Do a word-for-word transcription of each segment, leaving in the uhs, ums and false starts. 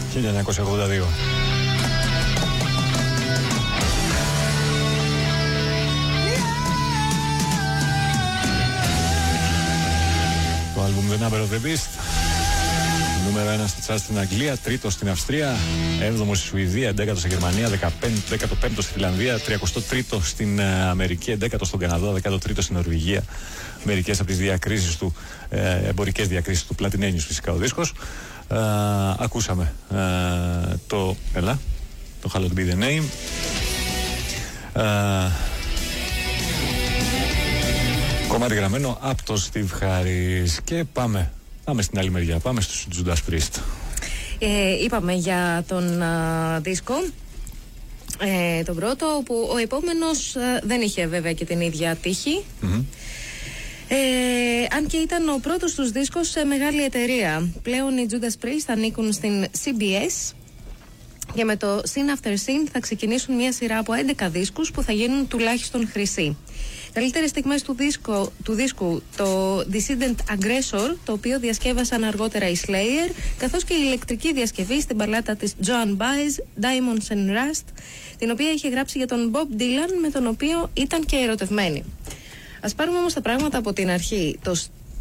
χίλια εννιακόσια ογδόντα δύο. Το άλμπουμ The Number of the Beast, νούμερο ένα στο τσάρτ στην Αγγλία, τρίτο στην Αυστρία, έβδομο στη Σουηδία, έντεκατο στη Γερμανία, δέκατο πέμπτο στη Φιλανδία, τριακοστό τρίτο στην Αμερική, έντεκατο στον Καναδά, δέκατο τρίτο στην Νορβηγία. Μερικές από τις διακρίσεις του, ε, εμπορικές διακρίσεις του, πλατινένιους φυσικά ο δίσκος. Ε, ακούσαμε ε, το, έλα, το Hallowed Be The Name. Ε, κομμάτι γραμμένο από το Steve Harris. Και πάμε, πάμε στην άλλη μεριά, πάμε στους Judas Priest. Ε, είπαμε για τον α, δίσκο, ε, τον πρώτο, που ο επόμενος α, δεν είχε βέβαια και την ίδια τύχη. Mm-hmm. Ε, αν και ήταν ο πρώτος τους δίσκος σε μεγάλη εταιρεία. Πλέον οι Judas Priest ανήκουν στην σι μπι ες και με το Sin After Sin θα ξεκινήσουν μια σειρά από έντεκα δίσκους που θα γίνουν τουλάχιστον χρυσοί. Καλύτερες στιγμές του, δίσκο, του δίσκου, το Dissident Aggressor, το οποίο διασκεύασαν αργότερα οι Slayer, καθώς και η ηλεκτρική διασκευή στην μπαλάτα της Joan Baez, Diamonds and Rust, την οποία είχε γράψει για τον Bob Dylan, με τον οποίο ήταν και ερωτευμένη. Ας πάρουμε όμως τα πράγματα από την αρχή. Το,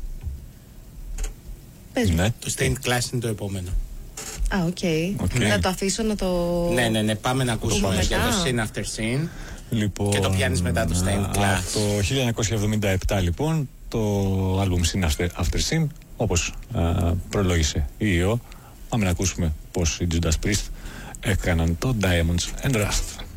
Πες ναι. Το Stained Glass είναι το επόμενο. Α, οκ. Okay. Okay. Να το αφήσω να το... Ναι, ναι, ναι, πάμε να ακούσουμε για το Sin After Sin. Λοιπόν, και το πιάνεις μετά το Stained Glass. Το χίλια εννιακόσια εβδομήντα επτά λοιπόν το άλμπουμ Sin After Sin, όπως α, προλόγησε η ΙΟ. Πάμε να ακούσουμε πως οι Judas Priest έκαναν το Diamonds and Rust.